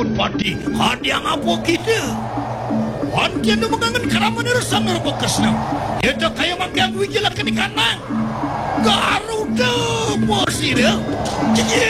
pun pati hadiang apa kita. Wantian na mangangan karaman na rasang na bakas na. Ito kaya manggang wigil at kanikanang. Garuda po sila. Sige!